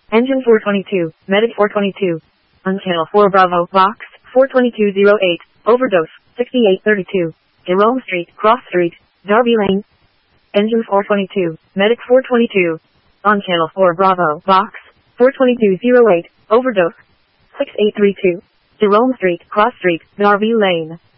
Engine 422, Medic 422. On channel 4 Bravo, Box 42208, Overdose 6832. Jerome Street, Cross Street, Darby Lane. Engine 422, Medic 422. On channel 4 Bravo, Box 42208, Overdose 6832. Jerome Street, Cross Street, Darby Lane.